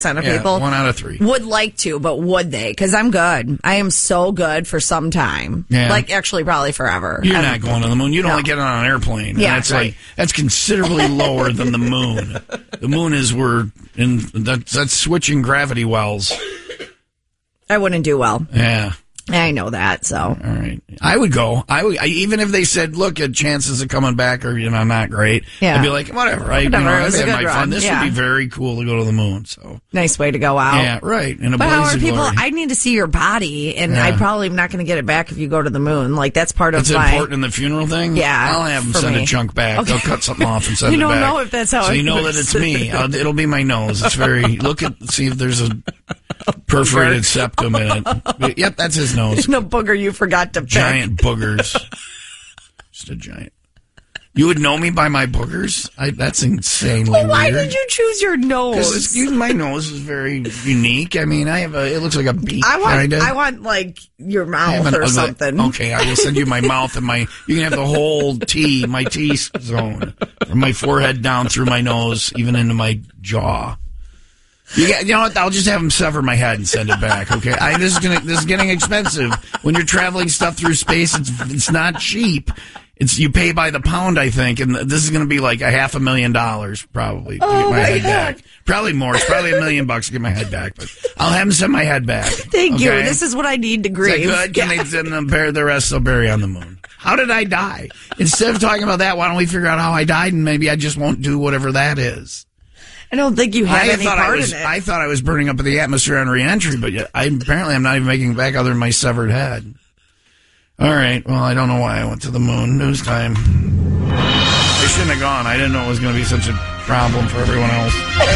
of people 1 out of 3 would like to, but would they? Because I'm good. I am so good for some time. Yeah. Like, actually, probably forever. You're not going to the moon. You'd only No. get on an airplane. Yeah, that's right. that's considerably lower than the moon. The moon is that's switching gravity wells. I wouldn't do well. Yeah. I know that, so. All right. I would go. Even if they said, look, chances of coming back are, not great. Yeah. I'd be like, whatever. It was a I've had good my fun. run. This Yeah. would be very cool to go to the moon. So Nice way to go out. yeah, right. In a But how blaze are of people? glory. I need to see your body, and Yeah. I probably am not going to get it back if you go to the moon. Like, that's part of It's my. important in the funeral thing? Yeah, I'll have them for send me. a chunk back. Okay. They'll cut something off and send You it don't back. know if that's how so it you know works. that it's me. It'll be my nose. It's very, see if there's a perforated septum in it. Yep, that's his nose. No booger you forgot to pick. Giant boogers. Just a giant. You would know me by my boogers? That's insanely Well, why weird. did you choose your nose? Because my nose is very unique. I mean, it looks like a beak. I want like your mouth or something. Okay, I will send you my mouth and you can have the whole my T zone. From my forehead down through my nose, even into my jaw. You know what? I'll just have them sever my head and send it back. Okay, this is getting expensive. When you're traveling stuff through space, it's not cheap. You pay by the pound, I think, and this is going to be like $500,000 probably to get my head back. Probably more. It's probably $1 million to get my head back, but I'll have them send my head back. Thank you. This is what I need to grieve. Is that good? Can they send them the rest? They'll bury on the moon. How did I die? Instead of talking about that, why don't we figure out how I died, and maybe I just won't do whatever that is. I don't think you had any part in it. I thought I was burning up in the atmosphere on re-entry, but apparently I'm not even making it back other than my severed head. All right. Well, I don't know why I went to the moon. News time. I shouldn't have gone. I didn't know it was going to be such a problem for everyone else.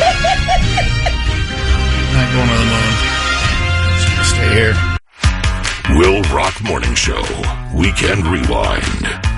Not going to the moon. Just going to stay here. Will Rock Morning Show. Weekend Rewind.